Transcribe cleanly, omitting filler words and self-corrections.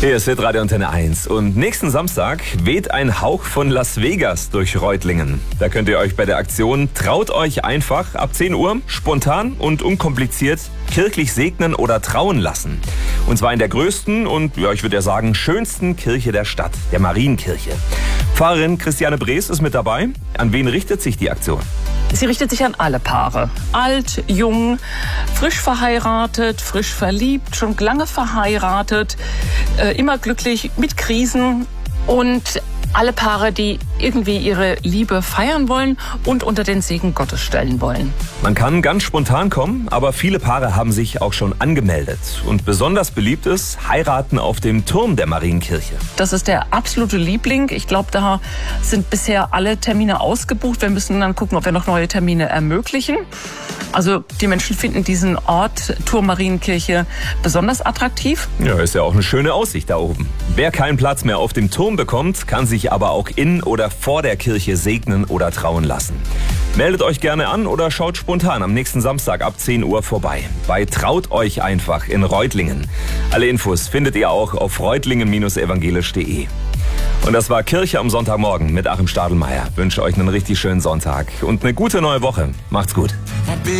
Hier ist Hitradio Antenne 1 und nächsten Samstag weht ein Hauch von Las Vegas durch Reutlingen. Da könnt ihr euch bei der Aktion Traut euch einfach ab 10 Uhr spontan und unkompliziert kirchlich segnen oder trauen lassen. Und zwar in der größten und, ich würde ja sagen, schönsten Kirche der Stadt, der Marienkirche. Pfarrerin Christiane Brees ist mit dabei. An wen richtet sich die Aktion? Sie richtet sich an alle Paare. Alt, jung, frisch verheiratet, frisch verliebt, schon lange verheiratet, immer glücklich, mit Krisen und alle Paare, die irgendwie ihre Liebe feiern wollen und unter den Segen Gottes stellen wollen. Man kann ganz spontan kommen, aber viele Paare haben sich auch schon angemeldet. Und besonders beliebt ist Heiraten auf dem Turm der Marienkirche. Das ist der absolute Liebling. Ich glaube, da sind bisher alle Termine ausgebucht. Wir müssen dann gucken, ob wir noch neue Termine ermöglichen. Also die Menschen finden diesen Ort, Turm Marienkirche, besonders attraktiv. Ja, ist ja auch eine schöne Aussicht da oben. Wer keinen Platz mehr auf dem Turm bekommt, kann sich aber auch in oder vor der Kirche segnen oder trauen lassen. Meldet euch gerne an oder schaut spontan am nächsten Samstag ab 10 Uhr vorbei. Bei Traut euch einfach in Reutlingen. Alle Infos findet ihr auch auf reutlingen-evangelisch.de. Und das war Kirche am Sonntagmorgen mit Achim Stadelmeier. Wünsche euch einen richtig schönen Sonntag und eine gute neue Woche. Macht's gut.